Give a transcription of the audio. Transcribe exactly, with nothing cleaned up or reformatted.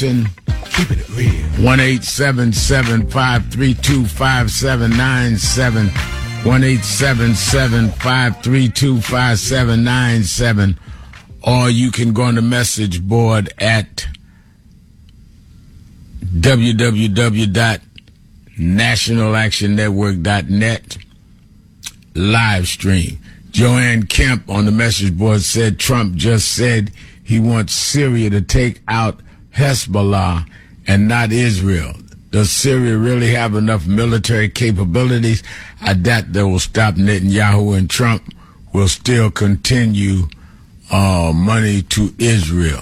Washington. Keeping it real. one eight seven seven, five three two, five seven nine seven. one eight seven seven, five three two, five seven nine seven. Or you can go on the message board at w w w dot national action network dot net. Live stream. Joanne Kemp on the message board said Trump just said he wants Syria to take out Hezbollah and not Israel. Does Syria really have enough military capabilities? I doubt they will stop Netanyahu, and Trump will still continue uh, money to Israel.